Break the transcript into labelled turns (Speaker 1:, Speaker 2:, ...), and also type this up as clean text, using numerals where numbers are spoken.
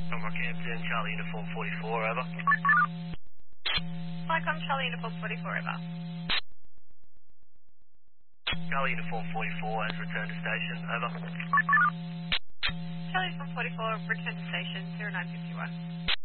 Speaker 1: From Rockhampton, Charlie Uniform 44, over.
Speaker 2: Flycom Charlie Uniform 44 over.
Speaker 1: Charlie Uniform 44 has returned to station, over.
Speaker 2: Charlie Uniform 44 return to station 0951.